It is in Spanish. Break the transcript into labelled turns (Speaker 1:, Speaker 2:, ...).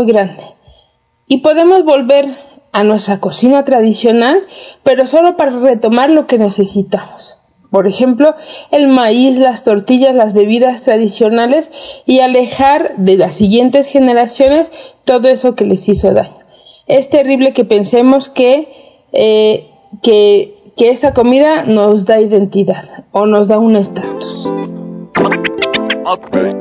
Speaker 1: muy grande. Y podemos volver a nuestra cocina tradicional, pero solo para retomar lo que necesitamos. Por ejemplo, el maíz, las tortillas, las bebidas tradicionales y alejar de las siguientes generaciones todo eso que les hizo daño. Es terrible que pensemos que esta comida nos da identidad o nos da un estatus.